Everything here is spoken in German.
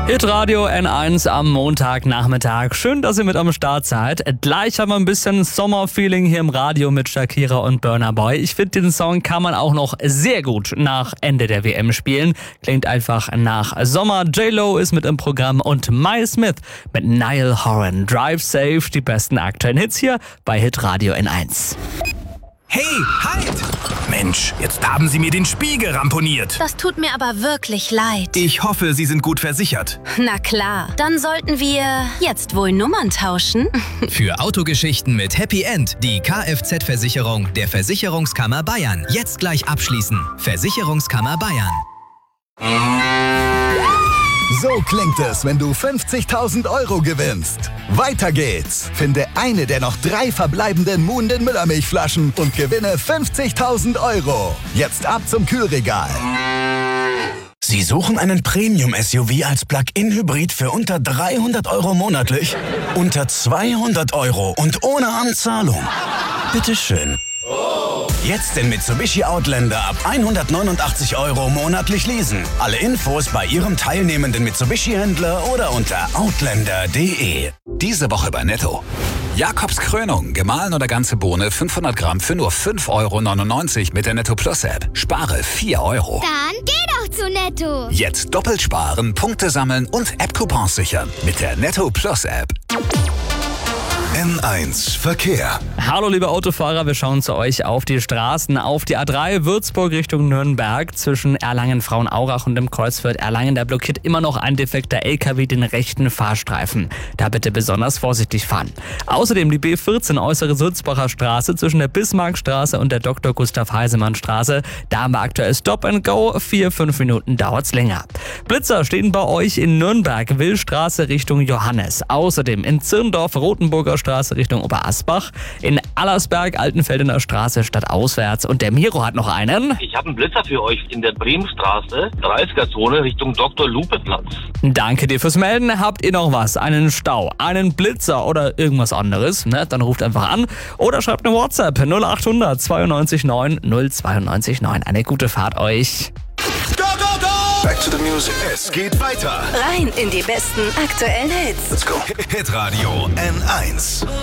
Hitradio N1 am Montagnachmittag. Schön, dass ihr mit am Start seid. Gleich haben wir ein bisschen Sommerfeeling hier im Radio mit Shakira und Burna Boy. Ich finde, den Song kann man auch noch sehr gut nach Ende der WM spielen. Klingt einfach nach Sommer. J-Lo ist mit im Programm und Maya Smith mit Niall Horan. Drive Safe, die besten aktuellen Hits hier bei Hitradio N1. Hey, halt! Mensch, jetzt haben Sie mir den Spiegel ramponiert. Das tut mir aber wirklich leid. Ich hoffe, Sie sind gut versichert. Na klar, dann sollten wir jetzt wohl Nummern tauschen. Für Autogeschichten mit Happy End die Kfz-Versicherung der Versicherungskammer Bayern. Jetzt gleich abschließen. Versicherungskammer Bayern. So klingt es, wenn du 50.000 € gewinnst. Weiter geht's. Finde eine der noch 3 verbleibenden Muhnden Müllermilchflaschen und gewinne 50.000 €. Jetzt ab zum Kühlregal. Sie suchen einen Premium-SUV als Plug-in-Hybrid für unter 300 € monatlich? Unter 200 € und ohne Anzahlung? Bitteschön. Jetzt den Mitsubishi Outlander ab 189 € monatlich leasen. Alle Infos bei Ihrem teilnehmenden Mitsubishi-Händler oder unter outlander.de. Diese Woche bei Netto. Jakobs Krönung, gemahlen oder ganze Bohne, 500 Gramm für nur 5,99 € mit der Netto Plus App. Spare 4 €. Dann geh doch zu Netto. Jetzt doppelt sparen, Punkte sammeln und App-Coupons sichern mit der Netto Plus App. N1 Verkehr. Hallo liebe Autofahrer, wir schauen zu euch auf die Straßen, auf die A3 Würzburg Richtung Nürnberg zwischen Erlangen-Frauenaurach und dem Kreuzfeld Erlangen. Da blockiert immer noch ein defekter LKW den rechten Fahrstreifen. Da bitte besonders vorsichtig fahren. Außerdem die B14 Äußere Sulzbacher Straße zwischen der Bismarckstraße und der Dr. Gustav Heisemann Straße. Da haben wir aktuell Stop and Go, 4-5 Minuten dauert's länger. Blitzer stehen bei euch in Nürnberg, Willstraße Richtung Johannes. Außerdem in Zirndorf, Rotenburger Straße Richtung Oberasbach, in Allersberg, Altenfeldener Straße stadtauswärts. Und der Miro hat noch einen. Ich habe einen Blitzer für euch in der Bremenstraße, 30er-Zone Richtung Dr. Lupe-Platz. Danke dir fürs Melden. Habt ihr noch was? Einen Stau, einen Blitzer oder irgendwas anderes? Ne? Dann ruft einfach an oder schreibt eine WhatsApp 0800 92 9 092 9. Eine gute Fahrt euch. Go, go, go! Back to the music. Es geht weiter. Rein in die besten aktuellen Hits. Let's go. Hitradio N1.